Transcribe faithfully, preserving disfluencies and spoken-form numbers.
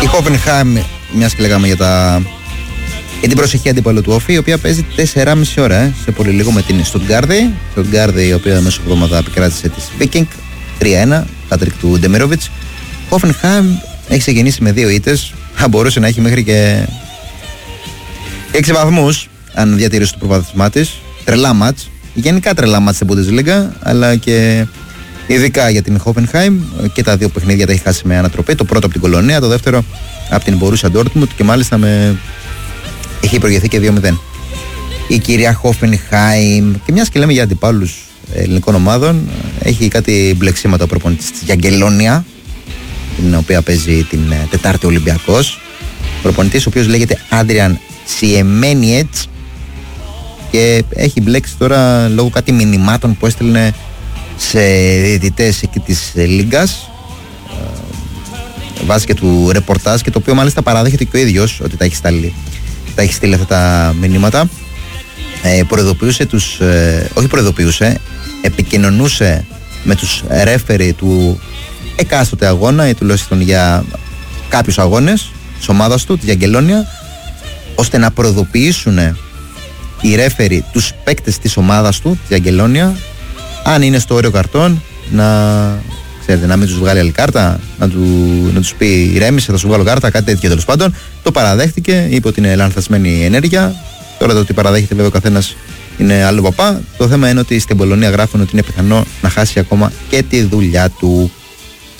Η Hoffenheim, μιας και λέγαμε για, τα... για την προσεχή αντίπαλο του Όφη, η οποία παίζει τεσσεράμισι ώρα ε, σε πολύ λίγο με την Στουτγκάρδη. Στουτγκάρδη, η οποία μέσα εβδομάδα επικράτησε τη Viking τρία ένα, χάτρικ του Ντεμίροβιτς. Hoffenheim έχει ξεκινήσει με δύο ήττες. Θα μπορούσε να έχει μέχρι και έξι βαθμούς αν διατηρήσει το προβάδισμά της. Τρελά μάτς. Γενικά τρελά μάτς στην Bundesliga, αλλά και ειδικά για την Hoffenheim. Και τα δύο παιχνίδια τα έχει χάσει με ανατροπή. Το πρώτο από την Κολονία, το δεύτερο από την Borussia Dortmund και μάλιστα με... έχει προηγηθεί και δύο μηδέν. Η κυρία Hoffenheim, και μιας και λέμε για αντιπάλους ελληνικών ομάδων, έχει κάτι μπλεξίματα ο προπονητής της Γιαγκελόνια, την οποία παίζει την Τετάρτη Ολυμπιακός. Προπονητής ο οποίος λέγεται Άντριαν Σιεμένιετς και έχει μπλέξει τώρα λόγω κάτι μηνυμάτων που έστελνε σε διαιτητές εκεί της Λίγκας βάσει και του ρεπορτάζ, και το οποίο μάλιστα παραδέχεται και ο ίδιος ότι τα έχει στείλει, τα έχει στείλει αυτά τα μηνύματα. Ε, προειδοποιούσε τους, ε, όχι προειδοποιούσε, επικοινωνούσε με τους ρέφερι του εκάστοτε αγώνα ή τουλάχιστον για κάποιους αγώνες της ομάδας του, της Γιαγκελόνια, ώστε να προειδοποιήσουν οι ρέφερι τους παίκτες της ομάδας του, της Γιαγκελόνια, αν είναι στο όριο καρτών, να, ξέρετε, να μην τους βγάλει άλλη κάρτα, να, του, να τους πει ηρέμησε, θα σου βγάλω κάρτα, κάτι τέτοιο τέλος πάντων. Το παραδέχτηκε, είπε ότι είναι λανθασμένη ενέργεια. Τώρα το ότι παραδέχεται βέβαια ο καθένας είναι άλλο παπά. Το θέμα είναι ότι στην Πολωνία γράφουν ότι είναι πιθανό να χάσει ακόμα και τη δουλειά του.